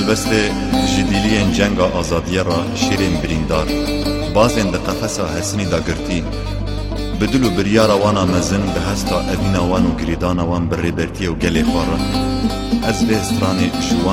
مبسته جدیلین جنگ آزادیه را شیرین بریندار بازن ده قفصا حسنی دا گرتی بدلو بریارا وانا مزن به هستا اوینا وانو گریدانا وان بر ریبرتی و گلی خوارن از به استرانی جوان